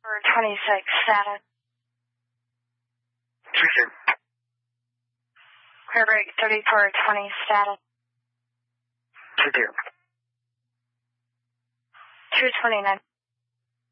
For 26 status. True. Clear break 3420 status. 2-2. 229.